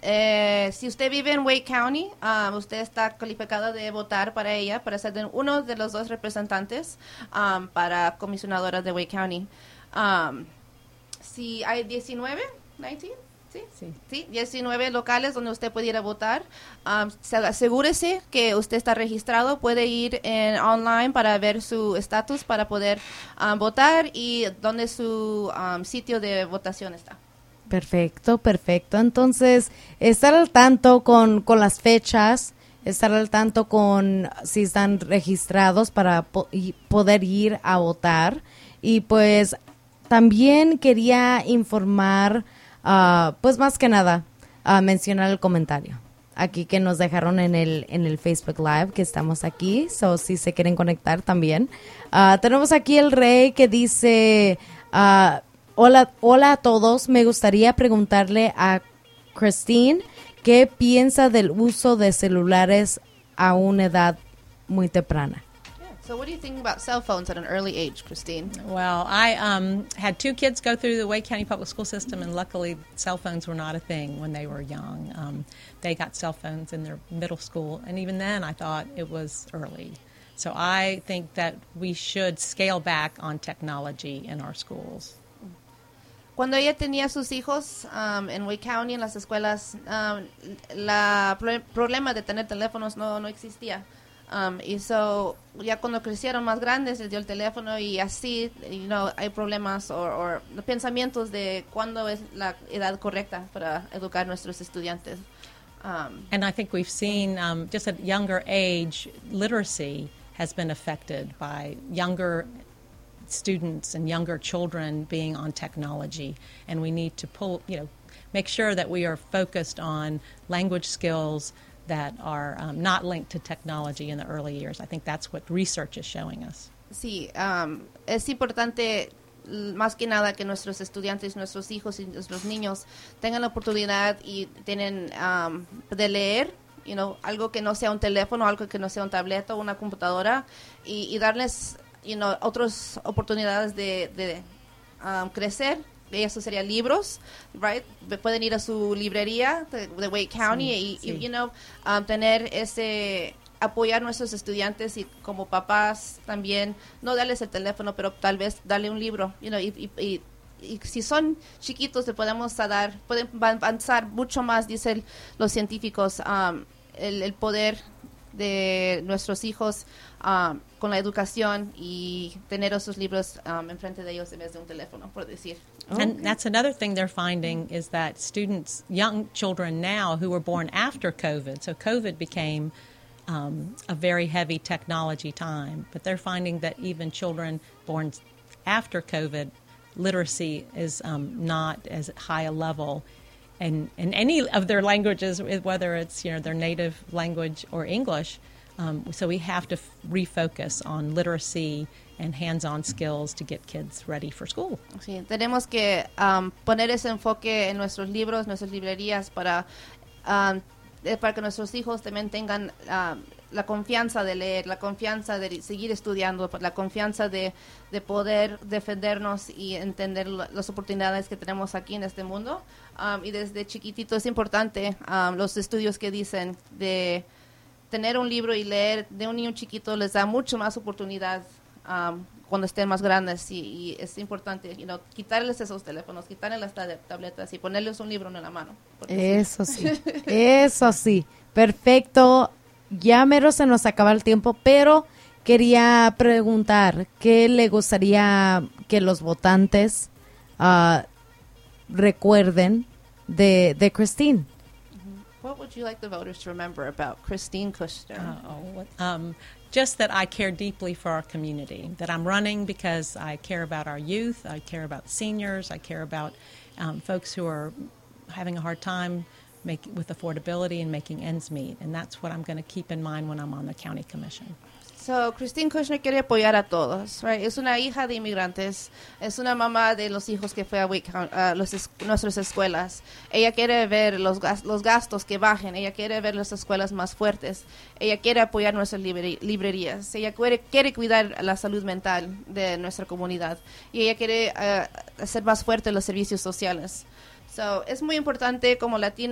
Si usted vive en Wake County, usted está calificado de votar para ella, para ser uno de los 2 representantes para comisionadora de Wake County. Si hay 19, Sí, 19 locales donde usted puede ir a votar. Asegúrese que usted está registrado. Puede ir online para ver su estatus para poder votar y donde su sitio de votación está. Perfecto. Entonces, estar al tanto con las fechas, estar al tanto con si están registrados para poder ir a votar. Y pues también quería informar, pues más que nada, mencionar el comentario aquí que nos dejaron en el Facebook Live, que estamos aquí, si se quieren conectar también. Tenemos aquí el Rey que dice, hola a todos, me gustaría preguntarle a Christine qué piensa del uso de celulares a una edad muy temprana. So what do you think about cell phones at an early age, Christine? Well, I had 2 kids go through the Wake County Public School System, and luckily cell phones were not a thing when they were young. They got cell phones in their middle school, and even then I thought it was early. So I think that we should scale back on technology in our schools. Cuando ella tenía sus hijos en Wake County, en las escuelas, el problema de tener teléfonos no existía. Y ya cuando crecieron más grandes les dio el teléfono y así, hay problemas o pensamientos de cuándo es la edad correcta para educar a nuestros estudiantes. And I think we've seen just at younger age, literacy has been affected by younger students and younger children being on technology, and we need to make sure that we are focused on language skills that are not linked to technology in the early years. I think that's what research is showing us. Sí, es importante más que nada que nuestros estudiantes, nuestros hijos y nuestros niños tengan la oportunidad y tienen de leer, algo que no sea un teléfono, algo que no sea un tableta o una computadora y darles, otras oportunidades de crecer. Eso sería libros, right? Pueden ir a su librería de Wake County y tener apoyar a nuestros estudiantes y como papás también, no darles el teléfono, pero tal vez darle un libro, y si son chiquitos le podemos pueden avanzar mucho más, dicen los científicos, el poder de nuestros hijos con la educación y tener esos libros enfrente de ellos en vez de un teléfono, por decir. And that's another thing they're finding is that students, young children now who were born after COVID, so COVID became a very heavy technology time, but they're finding that even children born after COVID, literacy is not as high a level in any of their languages, whether it's their native language or English. So we have to refocus on literacy and hands-on skills to get kids ready for school. Sí, tenemos que poner ese enfoque en nuestros libros, nuestras librerías para que nuestros hijos también tengan la confianza de leer, la confianza de seguir estudiando, la confianza de poder defendernos y entender las oportunidades que tenemos aquí en este mundo. Y desde chiquitito es importante los estudios que dicen de tener un libro y leer de un niño chiquito les da mucho más oportunidad cuando estén más grandes y es importante quitarles esos teléfonos, quitarles las tabletas y ponerles un libro en la mano. Eso sí, perfecto. Ya mero se nos acaba el tiempo, pero quería preguntar ¿qué le gustaría que los votantes recuerden de Christine? What would you like the voters to remember about Christine Kushner? Just that I care deeply for our community, that I'm running because I care about our youth, I care about seniors, I care about folks who are having a hard time with affordability and making ends meet, and that's what I'm going to keep in mind when I'm on the county commission. So, Christine Kushner quiere apoyar a todos, right? Es una hija de inmigrantes, es una mamá de los hijos que fue a nuestras escuelas. Ella quiere ver los gastos que bajen, ella quiere ver las escuelas más fuertes, ella quiere apoyar nuestras librerías, ella quiere cuidar la salud mental de nuestra comunidad y ella quiere hacer más fuertes los servicios sociales. So, es muy importante como latinos